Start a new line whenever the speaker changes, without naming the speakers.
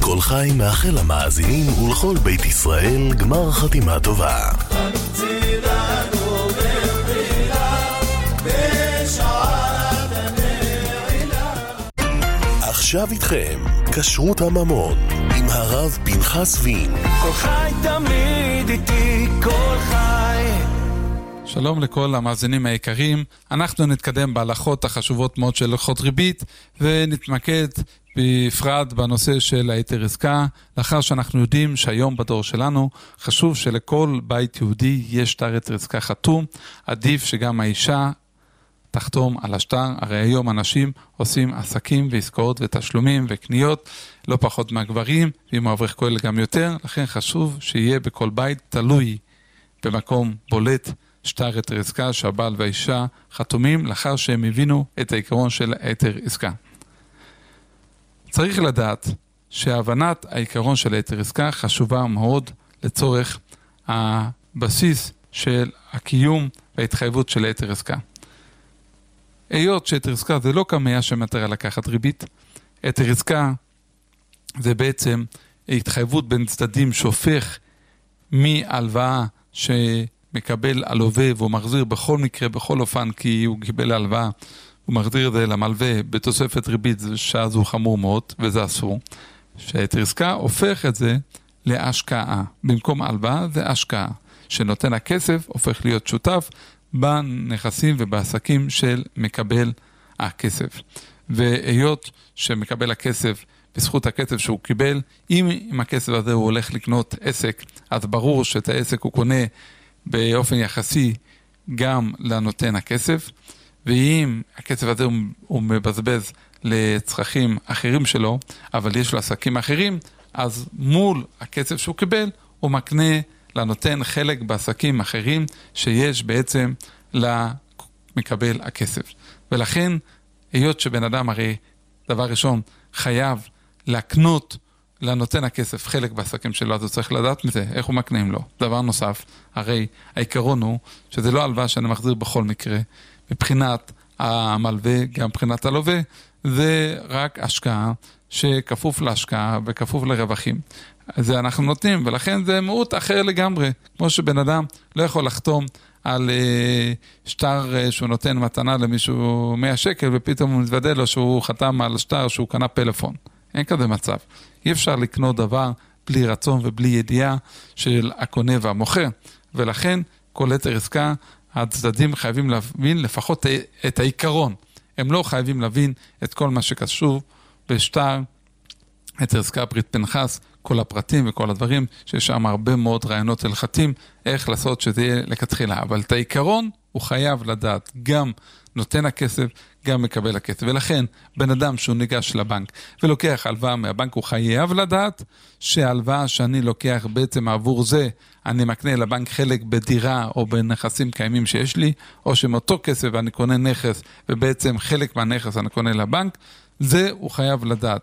קול חי מאחל למאזינים ולכל בית ישראל גמר חתימה טובה. עכשיו איתכם כשרות הממון עם הרב פנחס וין.
קול חי תמיד איתי, קול חי.
שלום לכל המאזינים היקרים. אנחנו נתקדם בהלכות החשובות מאוד של הלכות ריבית ונתמקד בפרט בנושא של היתר עסקה, לאחר שאנחנו יודעים שהיום בדור שלנו חשוב שלכל בית יהודי יש שטר היתר עסקה חתום. עדיף שגם האישה תחתום על השטר, הרי היום אנשים עושים עסקים ועסקאות ותשלומים וקניות לא פחות מהגברים, ואם הוא אברך כהן גם יותר, לכן חשוב שיהיה בכל בית תלוי במקום בולט שטר היתר עסקה שהבעל והאישה חתומים לאחר שהם הבינו את העיקרון של היתר עסקה. צריך לדעת שהבנת העיקרון של היתר עסקה חשובה מאוד לצורך הבסיס של הקיום וההתחייבות של היתר עסקה. היות שהיתר עסקה זה לא כמיה שמטרה לקחת ריבית, היתר עסקה זה בעצם התחייבות בין צדדים שהופך מהלוואה שמקבל הלווה והוא מחזיר בכל מקרה, בכל אופן, כי הוא קיבל הלוואה, הוא מחזיר את זה למלווה בתוספת ריבית, שאז הוא חמור מאוד וזה אסור. שהיתר עסקה הופך את זה להשקעה, במקום הלוואה זה השקעה, שנותן הכסף הופך להיות שותף בנכסים ובעסקים של מקבל הכסף. והיות שמקבל הכסף, בזכות הכסף שהוא קיבל, אם הכסף הזה הוא הולך לקנות עסק, אז ברור שאת העסק הוא קונה באופן יחסי גם לנותן הכסף, ואם הכסף הזה הוא מבזבז לצרכים אחרים שלו, אבל יש לו עסקים אחרים, אז מול הכסף שהוא קיבל, הוא מקנה לנותן חלק בעסקים אחרים שיש בעצם למקבל הכסף. ולכן, היות שבן אדם הרי דבר ראשון חייב להקנות לנותן הכסף חלק בעסקים שלו, אז הוא צריך לדעת מזה, איך הוא מקנים לו. דבר נוסף, הרי העיקרון הוא שזה לא הלוואה שאני מחזיר בכל מקרה, מבחינת המלווה, גם מבחינת הלווה, זה רק השקעה שכפוף להשקעה וכפוף לרווחים. זה אנחנו נותנים, ולכן זה מהות אחר לגמרי. כמו שבן אדם לא יכול לחתום על שטר שהוא נותן מתנה למישהו 100 שקל, ופתאום הוא מתוודא לו שהוא חתם על שטר שהוא קנה פלאפון. אין כזה מצב. אי אפשר לקנות דבר בלי רצון ובלי ידיעה של הקונה והמוכר. ולכן כל היתר עסקה, הצדדים חייבים להבין לפחות את העיקרון. הם לא חייבים להבין את כל מה שקשור בשטר היתר עסקה ברית פנחס, כל הפרטים וכל הדברים, שיש שם הרבה מאוד רעיונות הלכתיים, איך לעשות שזה יהיה לכתחילה. אבל את העיקרון הוא חייב לדעת, גם נותן הכסף, גם מקבל הכסף. ולכן, בן אדם שהוא ניגש לבנק ולוקח הלוואה מהבנק, הוא חייב לדעת שההלוואה שאני לוקח בעצם עבור זה, אני מקנה לבנק חלק בדירה או בנכסים קיימים שיש לי, או שמאותו כסף אני קונה נכס, ובעצם חלק מהנכס אני קונה לבנק, זה הוא חייב לדעת.